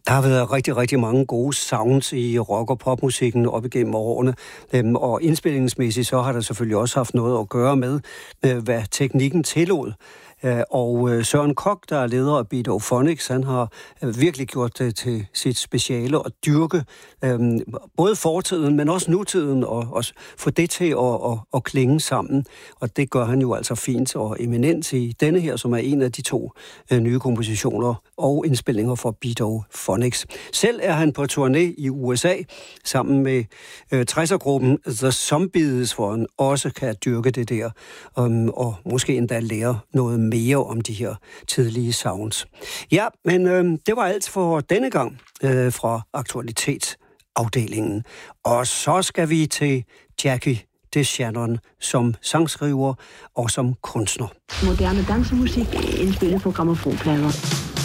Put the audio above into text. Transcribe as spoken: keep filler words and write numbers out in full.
Der har været rigtig, rigtig mange gode sounds i rock- og popmusikken op igennem årene, øhm, og indspillingsmæssigt så har der selvfølgelig også haft noget at gøre med, øh, hvad teknikken tillod. Øh, og øh, Søren Kok, der er leder af Beatophonics, han har øh, virkelig gjort det til sit speciale at dyrke øh, både fortiden, men også nutiden, og, og få det til at, at, at klinge sammen. Og det gør han jo altså fint og eminent i denne her, som er en af de to øh, nye kompositioner og indspillinger for Beatophonics. Selv er han på turné i U S A sammen med øh, tresser-gruppen The Zombies, hvor han også kan dyrke det der, um, og måske endda lære noget mere om de her tidlige sounds. Ja, men øh, det var alt for denne gang øh, fra Aktualitetsafdelingen. Og så skal vi til Jackie DeShannon som sangskriver og som kunstner. Moderne dansemusik indspillet på grammofonplader.